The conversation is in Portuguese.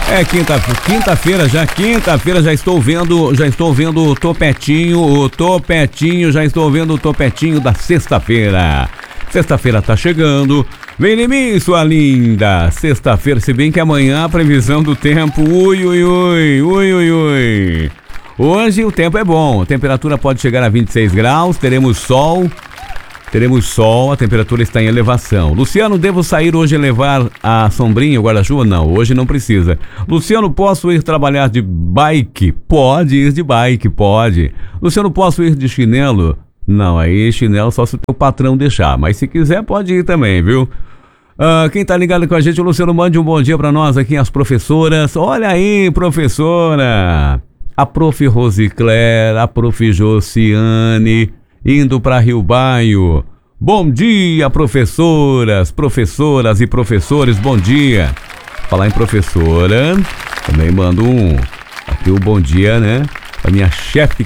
Quinta-feira já estou vendo o topetinho, já estou vendo o topetinho da sexta-feira. Sexta-feira tá chegando, vem em mim, sua linda. Sexta-feira, se bem que amanhã a previsão do tempo, ui. Hoje o tempo é bom, a temperatura pode chegar a 26 graus, teremos sol, a temperatura está em elevação. Luciano, devo sair hoje e levar a sombrinha, o guarda-chuva? Não, hoje não precisa. Luciano, posso ir trabalhar de bike? Pode ir de bike, pode. Luciano, posso ir de chinelo? Não, aí chinelo só se o teu patrão deixar, mas se quiser pode ir também, viu? Quem tá ligado com a gente, o Luciano, mande um bom dia pra nós aqui, as professoras. Olha aí, professora! A prof. Rosicler, a prof. Josiane, indo para Rio Baio. Bom dia, professoras e professores, bom dia. Falar em professora, também mando aqui um bom dia, né? A minha chefe